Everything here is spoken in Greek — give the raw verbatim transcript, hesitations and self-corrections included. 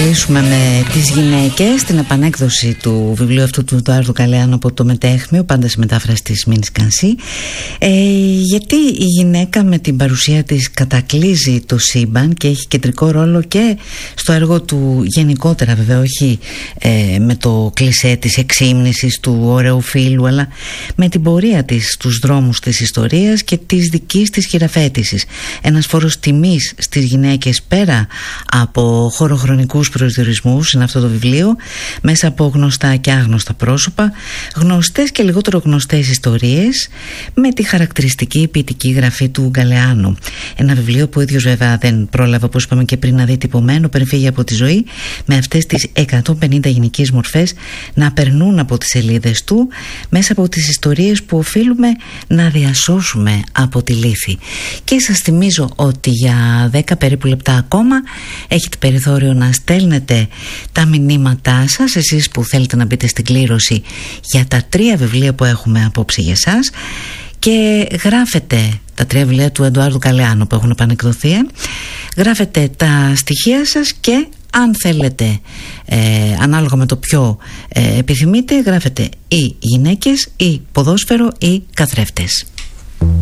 προχωρήσουμε με τις γυναίκες, την επανέκδοση του βιβλίου αυτού του Εντουάρδου Γκαλεάνου από το Μετέχμιο, πάντα σε μετάφραση της Μίνης Κανσή. Ε, γιατί η γυναίκα με την παρουσία της κατακλείζει το σύμπαν και έχει κεντρικό ρόλο και στο έργο του γενικότερα, βέβαια, όχι ε, με το κλισέ της εξύμνησης του ωραίου φίλου, αλλά με την πορεία της στους δρόμους της ιστορίας και της δικής της χειραφέτησης. Ένας φόρος τιμής στις γυναίκες πέρα από χωροχρονικούς προσδιορισμούς είναι αυτό το βιβλίο, μέσα από γνωστά και άγνωστα πρόσωπα, γνωστές και λιγότερο γνωστές ιστορίες, με τη χαρακτηριστική ποιητική γραφή του Γκαλεάνου. Ένα βιβλίο που ο ίδιος βέβαια δεν πρόλαβε, όπως είπαμε και πριν, να δει τυπωμένο, πριν φύγει από τη ζωή, με αυτές τις εκατόν πενήντα γυναικείες μορφές να περνούν από τις σελίδες του, μέσα από τις ιστορίες που οφείλουμε να διασώσουμε από τη λύθη. Και σας θυμίζω ότι για δέκα περίπου λεπτά ακόμα έχετε περιθώριο να στέλνετε τα μηνύματά σας, εσείς που θέλετε να μπείτε στην κλήρωση για τα τρία βιβλία που έχουμε απόψε για εσάς, και γράφετε τα τρία βιβλία του Εντουάρδου Γκαλεάνου που έχουν επανεκδοθεί, γράφετε τα στοιχεία σας και αν θέλετε, ε, ανάλογα με το ποιο ε, επιθυμείτε, γράφετε ή γυναίκες ή ποδόσφαιρο ή καθρέφτες.